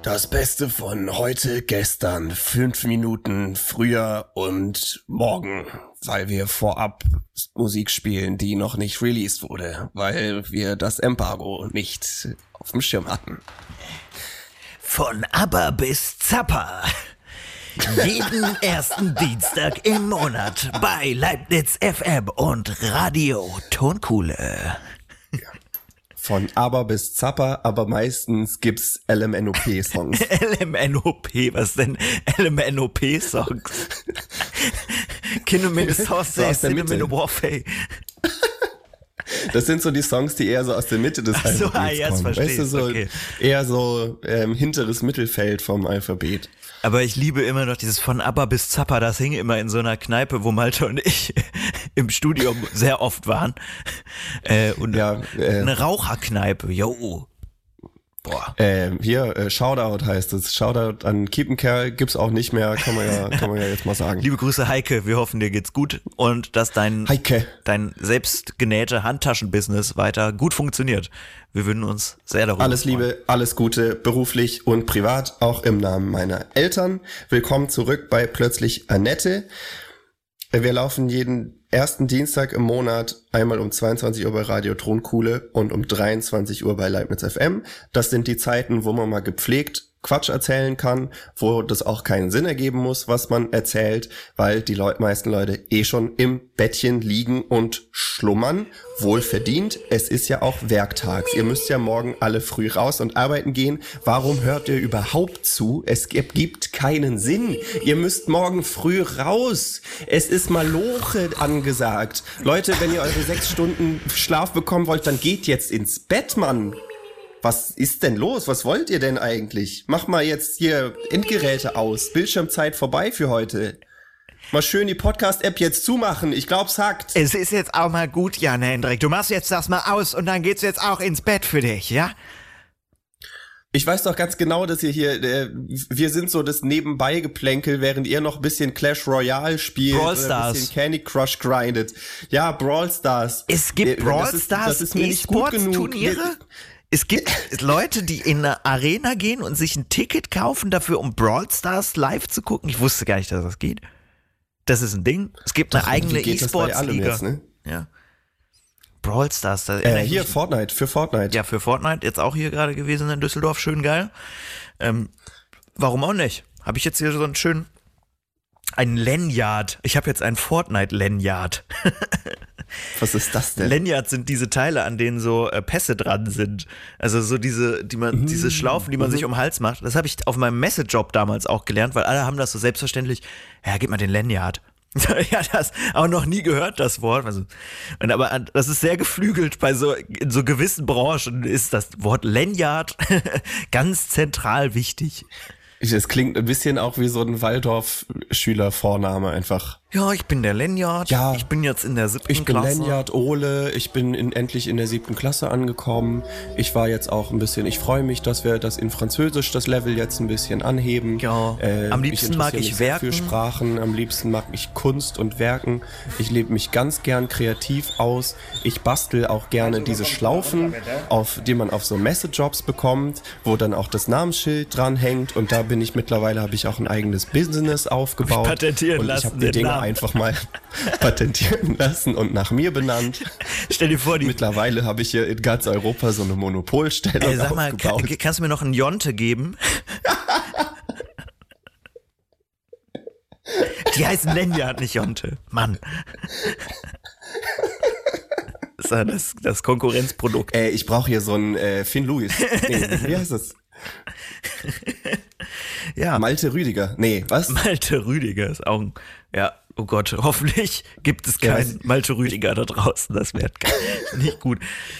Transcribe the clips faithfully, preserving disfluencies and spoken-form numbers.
Das Beste von heute, gestern, fünf Minuten früher und morgen, weil wir vorab Musik spielen, die noch nicht released wurde, weil wir das Embargo nicht auf dem Schirm hatten. Von ABBA bis Zappa. Jeden ersten Dienstag im Monat bei Leibniz F M und Radio Tonkuhle. Von ABBA bis Zappa, aber meistens gibt's L M N O P-Songs. L M N O P, was denn L M N O P-Songs? Kinderminnesauce, Cinnamon Warfare. Das sind so die Songs, die eher so aus der Mitte des Ach so, Alphabets ah, jetzt kommen. verstehe Weißt du, so okay. eher so ähm, hinteres Mittelfeld vom Alphabet. Aber ich liebe immer noch dieses von ABBA bis Zappa, das hing immer in so einer Kneipe, wo Malte und ich im Studium sehr oft waren. Äh, und ja, äh, eine Raucherkneipe, yo. Boah. Äh, hier, äh, Shoutout heißt es. Shoutout an Kiepenkerl gibt's auch nicht mehr, kann man ja, kann man ja jetzt mal sagen. Liebe Grüße Heike, wir hoffen dir geht's gut und dass dein, Heike. dein selbstgenähte Handtaschenbusiness weiter gut funktioniert. Wir würden uns sehr darüber Alles freuen. Liebe, alles Gute, beruflich und privat, auch im Namen meiner Eltern. Willkommen zurück bei Plötzlich Annette. Wir laufen jeden ersten Dienstag im Monat einmal um zweiundzwanzig Uhr bei Radio Tonkuhle und um dreiundzwanzig Uhr bei Leibniz F M. Das sind die Zeiten, wo man mal gepflegt Quatsch erzählen kann, wo das auch keinen Sinn ergeben muss, was man erzählt, weil die Leut- meisten Leute eh schon im Bettchen liegen und schlummern. Wohlverdient, es ist ja auch werktags. Ihr müsst ja morgen alle früh raus und arbeiten gehen. Warum hört ihr überhaupt zu? Es gibt keinen Sinn. Ihr müsst morgen früh raus. Es ist Maloche angesagt. Leute, wenn ihr eure sechs Stunden Schlaf bekommen wollt, dann geht jetzt ins Bett, Mann. Was ist denn los? Was wollt ihr denn eigentlich? Mach mal jetzt hier Endgeräte aus. Bildschirmzeit vorbei für heute. Mal schön die Podcast-App jetzt zumachen. Ich glaub's hackt. Es ist jetzt auch mal gut, Jan Hendrik. Du machst jetzt das mal aus und dann geht's jetzt auch ins Bett für dich, ja? Ich weiß doch ganz genau, dass ihr hier, äh, wir sind so das Nebenbei-Geplänkel, während ihr noch ein bisschen Clash Royale spielt. Brawl oder Stars. ein bisschen Candy Crush grindet. Ja, Brawl Stars. Es gibt Äh, Brawl das ist- Stars das ist mir nicht gut genug. E-Sports-Turniere? Es gibt Leute, die in eine Arena gehen und sich ein Ticket kaufen dafür, um Brawl Stars live zu gucken. Ich wusste gar nicht, dass das geht. Das ist ein Ding. Es gibt eine Doch, eigene irgendwie geht das bei allem E-Sports-Liga. jetzt, ne? Ja. Brawl Stars. Da Äh, hier, Fortnite, für Fortnite. Ja, für Fortnite. Jetzt auch hier gerade gewesen in Düsseldorf. Schön geil. Ähm, warum auch nicht? Habe ich jetzt hier so einen schönen, einen Lanyard. Ich habe jetzt einen Fortnite-Lanyard. Was ist das denn? Lanyards sind diese Teile, an denen so äh, Pässe dran sind. Also so diese, die man, Mhm. diese Schlaufen, die man sich um den Hals macht. Das habe ich auf meinem Messejob damals auch gelernt, weil alle haben das so selbstverständlich. Ja, gib mal den Lanyard. Ja, das auch noch nie gehört, das Wort. Also, und aber das ist sehr geflügelt bei so, in so gewissen Branchen ist das Wort Lanyard ganz zentral wichtig. Das klingt ein bisschen auch wie so ein Waldorf-Schüler-Vorname einfach. Ja, ich bin der Lanyard. Ja. Ich bin jetzt in der siebten Ich bin Klasse. Lanyard Ole, ich bin in, endlich in der siebten Klasse angekommen. Ich war jetzt auch ein bisschen, ich freue mich, dass wir das in Französisch, das Level jetzt ein bisschen anheben. Ja, Äh, am liebsten mag interessiere ich mich sehr Werken. für Sprachen, am liebsten mag ich Kunst und Werken. Ich lebe mich ganz gern kreativ aus. Ich bastel auch gerne diese Schlaufen, auf die man auf so Messejobs bekommt, wo dann auch das Namensschild dran hängt. Und da bin ich mittlerweile, habe ich auch ein eigenes Business aufgebaut. Patentieren und ich lassen, habe die den Dinge Namen. einfach mal patentieren lassen und nach mir benannt. Stell dir vor, die Mittlerweile habe ich hier in ganz Europa so eine Monopolstellung Ey, sag mal, kann, aufgebaut. kannst du mir noch einen Jonte geben? Die heißen Lanyard, nicht Jonte. Mann. Das ist ja das, das Konkurrenzprodukt. Äh, ich brauche hier so einen äh, Finn Lewis. Nee, wie heißt das? Ja, Malte Rüdiger. Nee, was? Malte Rüdiger ist auch ein, ja, oh Gott, hoffentlich gibt es Ja, keinen was? Malte Rüdiger da draußen. Das wäre nicht gut.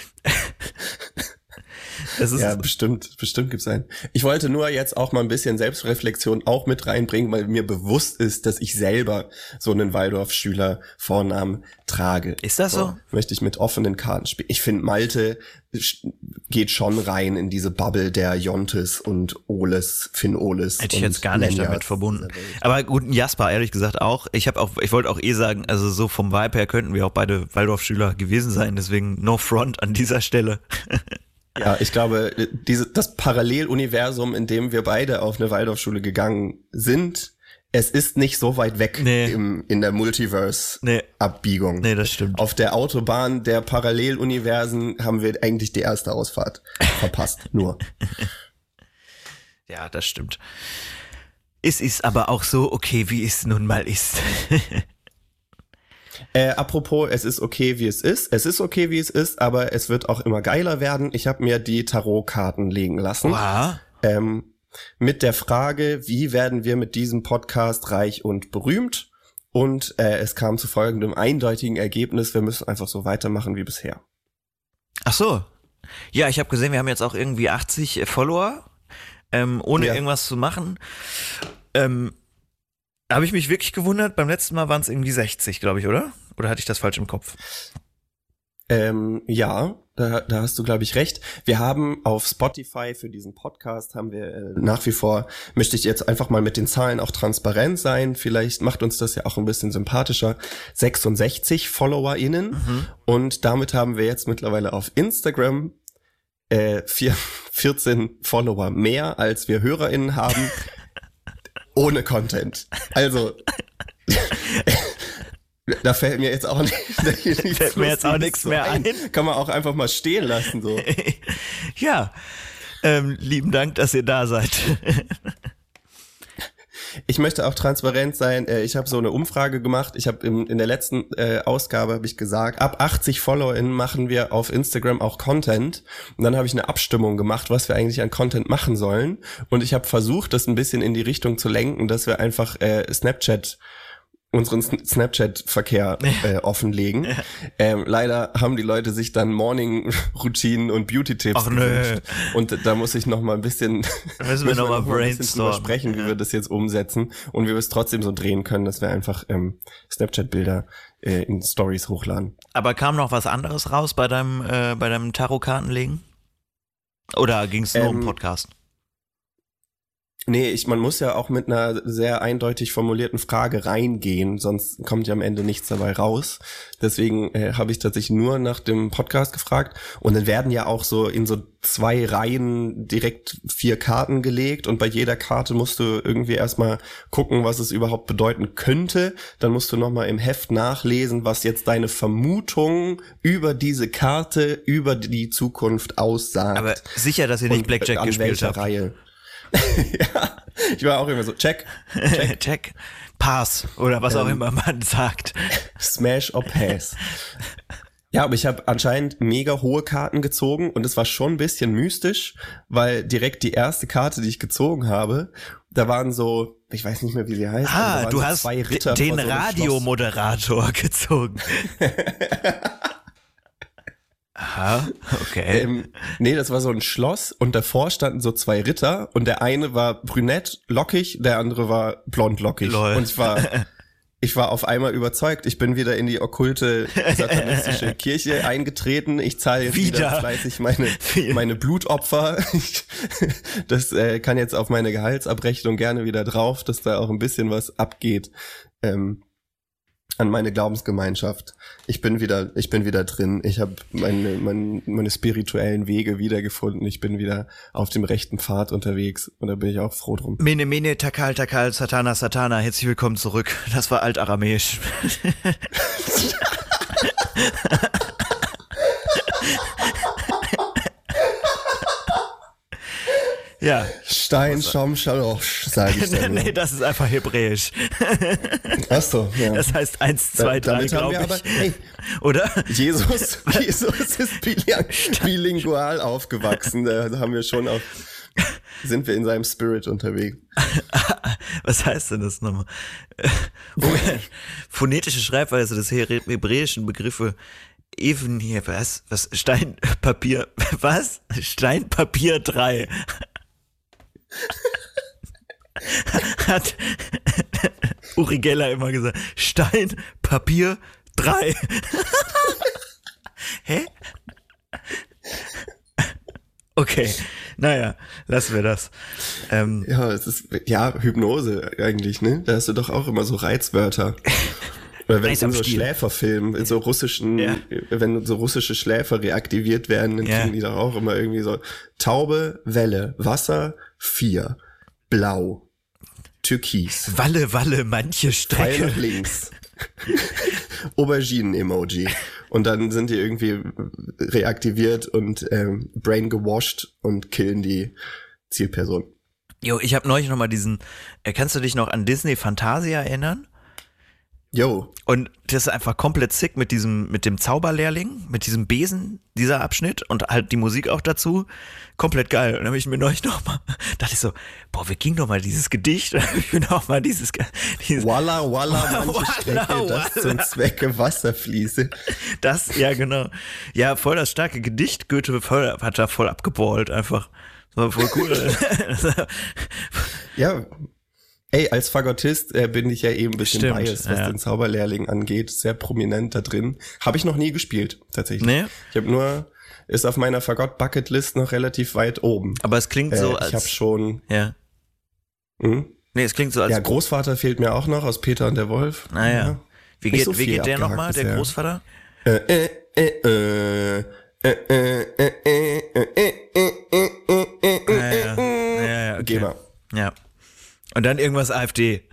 Das ist Ja, bestimmt, bestimmt gibt's einen. Ich wollte nur jetzt auch mal ein bisschen Selbstreflexion auch mit reinbringen, weil mir bewusst ist, dass ich selber so einen Waldorf-Schüler-Vornamen trage. Ist das so? Möchte ich mit offenen Karten spielen. Ich finde, Malte sch- geht schon rein in diese Bubble der Jontes und Oles, Finn Oles. Hätte ich und jetzt gar nicht Lanyards damit verbunden. dieser Welt. Aber gut, ein Jasper, ehrlich gesagt auch. Ich habe auch, ich wollte auch eh sagen, also so vom Vibe her könnten wir auch beide Waldorf-Schüler gewesen sein, deswegen no front an dieser Stelle. Ja, ich glaube, diese, das Paralleluniversum, in dem wir beide auf eine Waldorfschule gegangen sind, es ist nicht so weit weg nee. im, in der Multiverse-Abbiegung. Nee. nee, das stimmt. Auf der Autobahn der Paralleluniversen haben wir eigentlich die erste Ausfahrt verpasst, nur. Ja, das stimmt. Es ist aber auch so okay, wie es nun mal ist. Äh, apropos, es ist okay, wie es ist. Es ist okay, wie es ist, aber es wird auch immer geiler werden. Ich habe mir die Tarotkarten legen lassen. Wow. Ähm, mit der Frage, wie werden wir mit diesem Podcast reich und berühmt? Und äh, es kam zu folgendem eindeutigen Ergebnis, wir müssen einfach so weitermachen wie bisher. Ach so. Ja, ich habe gesehen, wir haben jetzt auch irgendwie achtzig Follower, ähm, ohne ja. irgendwas zu machen. Ähm, habe ich mich wirklich gewundert. Beim letzten Mal waren es irgendwie sechzig, glaube ich, oder? Oder hatte ich das falsch im Kopf? Ähm, ja, da, da hast du, glaube ich, recht. Wir haben auf Spotify für diesen Podcast haben wir äh, nach wie vor, möchte ich jetzt einfach mal mit den Zahlen auch transparent sein, vielleicht macht uns das ja auch ein bisschen sympathischer, sechsundsechzig FollowerInnen mhm. und damit haben wir jetzt mittlerweile auf Instagram äh, vier, vierzehn Follower mehr, als wir HörerInnen haben, ohne Content. Also da fällt mir jetzt auch nicht, nicht fällt mir jetzt auch nichts mehr ein. ein. Kann man auch einfach mal stehen lassen so. Ja, ähm, lieben Dank, dass ihr da seid. Ich möchte auch transparent sein. Ich habe so eine Umfrage gemacht. Ich habe in der letzten äh, Ausgabe habe ich gesagt, ab achtzig FollowerInnen machen wir auf Instagram auch Content. Und dann habe ich eine Abstimmung gemacht, was wir eigentlich an Content machen sollen. Und ich habe versucht, das ein bisschen in die Richtung zu lenken, dass wir einfach äh, Snapchat unseren Snapchat-Verkehr äh, offenlegen. Ja. Ähm, leider haben die Leute sich dann Morning-Routinen und Beauty-Tipps gewünscht. Und da muss ich noch mal ein bisschen, da müssen wir noch mal brainstormen, sprechen, wie ja. wir das jetzt umsetzen und wie wir es trotzdem so drehen können, dass wir einfach ähm, Snapchat-Bilder äh, in Stories hochladen. Aber kam noch was anderes raus bei deinem äh, bei deinem Tarotkartenlegen? Oder ging es nur ähm, um Podcast? Nee, ich, man muss ja auch mit einer sehr eindeutig formulierten Frage reingehen, sonst kommt ja am Ende nichts dabei raus. Deswegen äh, habe ich tatsächlich nur nach dem Podcast gefragt und dann werden ja auch so in so zwei Reihen direkt vier Karten gelegt und bei jeder Karte musst du irgendwie erstmal gucken, was es überhaupt bedeuten könnte. Dann musst du nochmal im Heft nachlesen, was jetzt deine Vermutung über diese Karte, über die Zukunft aussagt. Aber sicher, dass ihr nicht Blackjack an gespielt welcher habt. Reihe. Ja, ich war auch immer so, check, check, check, pass oder was ähm, auch immer man sagt. Smash or pass. Ja, aber ich habe anscheinend mega hohe Karten gezogen und es war schon ein bisschen mystisch, weil direkt die erste Karte, die ich gezogen habe, da waren so, ich weiß nicht mehr, wie sie heißt. Ah, du so hast zwei Ritter den so Radiomoderator gezogen. Aha, okay. Ähm, nee, das war so ein Schloss und davor standen so zwei Ritter und der eine war brünett, lockig, der andere war blond, lockig. Lol. Und ich war, ich war auf einmal überzeugt. Ich bin wieder in die okkulte satanistische Kirche eingetreten. Ich zahle jetzt wieder, wieder fleißig meine, meine Blutopfer. Ich, das äh, kann jetzt auf meine Gehaltsabrechnung gerne wieder drauf, dass da auch ein bisschen was abgeht. Ähm, an meine Glaubensgemeinschaft. Ich bin wieder, ich bin wieder drin. Ich habe meine, meine, meine spirituellen Wege wiedergefunden. Ich bin wieder auf dem rechten Pfad unterwegs und da bin ich auch froh drum. Mene, mene, takal, takal, satana, satana. Herzlich willkommen zurück. Das war altaramäisch. Ja. Stein, Schom, Schalosch, sage ich dann. Nee, das ist einfach hebräisch. Ach so, ja. Das heißt eins, zwei, drei, glaube ich. Aber, hey, oder? Jesus, Jesus ist biling- bilingual aufgewachsen. Da haben wir schon auch, sind wir in seinem Spirit unterwegs. Was heißt denn das nochmal? Phonetische Schreibweise des hebräischen Begriffe Even hier, was? Was? Stein, Papier, was? Stein, Papier drei. Hat Uri Geller immer gesagt. Stein, Papier, drei. Hä? Okay, naja, lassen wir das. Ähm, ja, es ist, ja, Hypnose eigentlich, ne? Da hast du doch auch immer so Reizwörter. Oder wenn Eis in am so Stiel. Schläferfilmen, in so russischen, Ja. wenn so russische Schläfer reaktiviert werden, dann Ja. kriegen die doch auch immer irgendwie so Taube, Welle, Wasser, vier, Blau, Türkis, Walle, Walle, manche Pfeil Strecke. nach links, Auberginen-Emoji. Und dann sind die irgendwie reaktiviert und ähm, brain gewasht und killen die Zielperson. Jo, ich habe neulich nochmal diesen, äh, kannst du dich noch an Disney Fantasia erinnern? Yo, Und das ist einfach komplett sick mit diesem, mit dem Zauberlehrling, mit diesem Besen, dieser Abschnitt und halt die Musik auch dazu. Komplett geil. Und dann habe ich mir neulich nochmal, dachte ich so, boah, wir gingen doch mal dieses Gedicht. Und dann habe ich mir nochmal dieses, dieses, Walla, Walla, manche Walla, Strecke, das zum Walla. Zwecke Wasser fließe. das, ja genau. Ja, voll das starke Gedicht. Goethe voll, hat da voll abgeballt einfach. Das war voll cool. Ja, ey, als Fagottist äh, bin ich ja eben ein bisschen Stimmt, biased, was ja. den Zauberlehrling angeht. Sehr prominent da drin. Habe ich noch nie gespielt, tatsächlich. Nee? Ich habe nur, ist auf meiner Fagott-Bucketlist noch relativ weit oben. Aber es klingt Äh, so, ich habe als, schon, ja. hm? Nee, es klingt so, als, Ja, Großvater fehlt mir auch noch aus Peter und der Wolf. naja. Wie Nicht geht, so wie viel geht der abgehakt nochmal, der bisher. Großvater? Äh, äh, äh, äh, äh, äh, äh, äh, äh, äh, äh, äh, Ja, äh, ja, äh, ja, ja, okay. Geh mal. Ja. Und dann irgendwas AfD.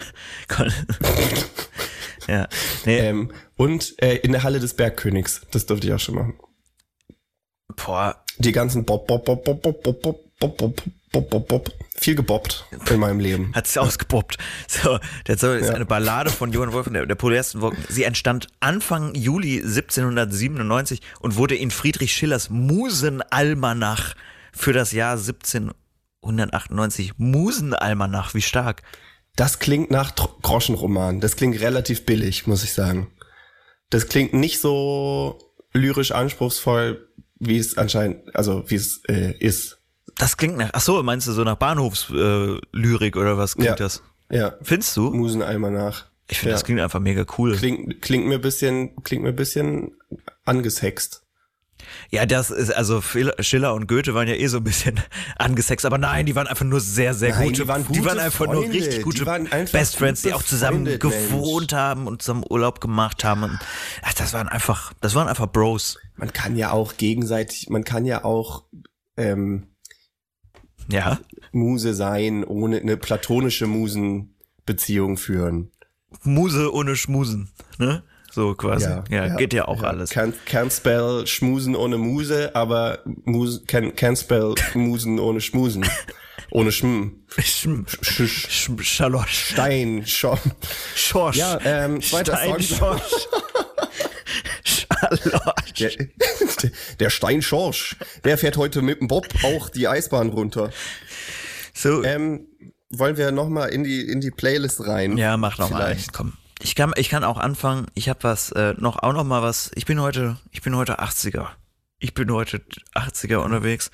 ja. Nee, Ähm, und äh, in der Halle des Bergkönigs. Das durfte ich auch schon machen. boah. Die ganzen Bob, Bob, Bob, Bob, Bob, Bob, Bob, Bob, Bob, Bob, Bob, Bob. Viel gebobbt in meinem Leben. Hat sich ausgepoppt. So, der Song ist Ja. eine Ballade von Johann Wolf und der, der Polyester Wolken. Sie entstand Anfang Juli siebzehnhundertsiebenundneunzig und wurde in Friedrich Schillers Musenalmanach für das Jahr siebzehnhundertachtundneunzig. Musenalmanach, wie stark. Das klingt nach Tr- Groschenroman. Das klingt relativ billig, muss ich sagen. Das klingt nicht so lyrisch anspruchsvoll, wie es anscheinend, also wie es äh, ist. Das klingt nach, ach so, meinst du so nach Bahnhofslyrik äh, Lyrik oder was klingt Ja. das? Ja, Findest du? Musenalmanach. Ich finde, ja. das klingt einfach mega cool. Klingt, klingt mir ein bisschen, klingt mir ein bisschen angesext. Ja, das ist, also Phil- Schiller und Goethe waren ja eh so ein bisschen angesext, aber nein, die waren einfach nur sehr, sehr Nein, gute, die waren die gute waren einfach nur Freunde. richtig Die gute waren einfach Best Friends, die gut auch zusammen befreundet, gewohnt haben und zusammen Urlaub gemacht haben und, ach, das waren einfach, das waren einfach Bros. Man kann ja auch gegenseitig, man kann ja auch ähm, Ja. Muse sein, ohne eine platonische Musenbeziehung führen. Muse ohne Schmusen, ne? So quasi. Ja, geht ja auch ja. alles. Can't, can't spell Schmusen ohne Muse, aber Muse, can, can spell Musen ohne Schmusen. Ohne Schm. Schm, Sch, sch, Schm, Schalosch. Stein, Schorsch. Schorsch. Ja, ähm, zweiter Stein, Song. Schorsch. Schalosch. Der, der Steinschorsch, der fährt heute mit dem Bob auch die Eisbahn runter. So. Ähm, wollen wir nochmal in die, in die Playlist rein? Ja, mach noch mal. Vielleicht. Komm. Ich kann, ich kann auch anfangen. Ich habe was, äh, noch, auch noch mal was. Ich bin heute, ich bin heute achtziger. Ich bin heute achtziger unterwegs.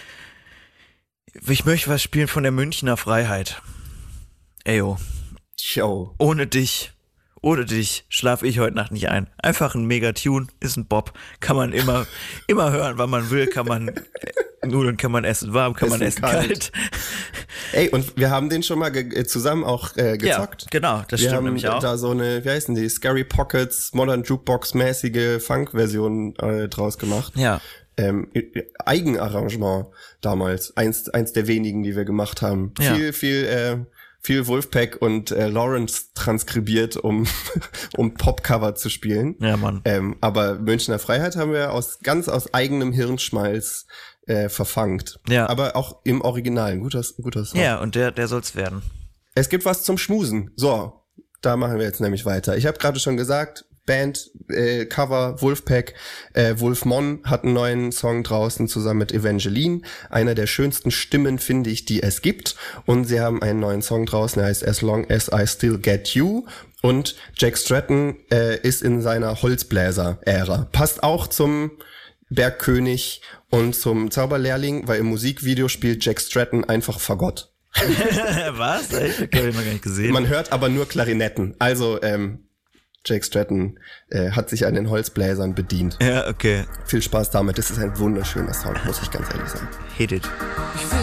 Ich möchte was spielen von der Münchner Freiheit. Eyo. Yo. Ohne dich, ohne dich schlafe ich heute Nacht nicht ein. Einfach ein Mega-Tune, ist ein Bob. Kann man immer, immer hören, wann man will. Kann man, äh, Nudeln kann man essen warm, kann man Essen essen kalt. kalt. Ey, und wir haben den schon mal ge- äh, zusammen auch äh, gezockt. Ja, genau, das Wir stimmt haben nämlich auch. da so eine, wie heißen die, Scary Pockets, Modern Jukebox-mäßige Funk-Version äh, draus gemacht. Ja. Ähm, Eigenarrangement damals. Eins, eins der wenigen, die wir gemacht haben. Ja. Viel, viel, äh, viel Wolfpack und äh, Lawrence transkribiert, um, um Popcover zu spielen. Ja, Mann. Ähm, aber Münchner Freiheit haben wir aus ganz aus eigenem Hirnschmalz äh, verfangt. Ja. Aber auch im Original. Ein guter, ein guter Song. Ja, und der, der soll's werden. Es gibt was zum Schmusen. So, da machen wir jetzt nämlich weiter. Ich habe gerade schon gesagt, Band, äh, Cover, Wolfpack, äh, Wolfmon hat einen neuen Song draußen zusammen mit Evangeline. Einer der schönsten Stimmen, finde ich, die es gibt. Und sie haben einen neuen Song draußen, der heißt As Long As I Still Get You. Und Jack Stratton äh, ist in seiner Holzbläser-Ära. Passt auch zum Bergkönig und zum Zauberlehrling, weil im Musikvideo spielt Jack Stratton einfach Fagott. Was? Ich hab ich mal gar nicht gesehen. Man hört aber nur Klarinetten. Also, ähm, Jake Stratton äh, hat sich an den Holzbläsern bedient. Ja, okay. Viel Spaß damit. Das ist ein wunderschöner Song, muss ich ganz ehrlich sagen. Hit it. Ich will